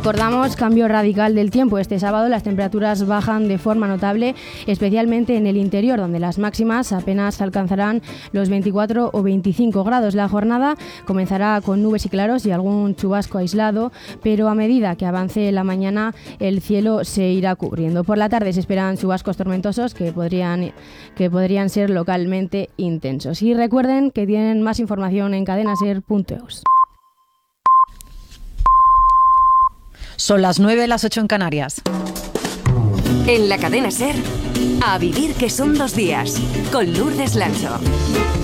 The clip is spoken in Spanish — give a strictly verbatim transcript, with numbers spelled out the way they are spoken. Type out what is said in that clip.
recordamos cambio radical del tiempo. Este sábado las temperaturas bajan de forma notable, especialmente en el interior, donde las máximas apenas alcanzarán los veinticuatro o veinticinco grados. La jornada comenzará con nubes y claros y algún chubasco aislado, pero a medida que avance la mañana el cielo se irá cubriendo. Por la tarde se esperan chubascos tormentosos que podrían, que podrían ser localmente intensos. Y recuerden que tienen más información en cadena ser punto e u. Son las nueve, las ocho en Canarias. En la cadena SER, a vivir que son dos días, con Lourdes Lancho.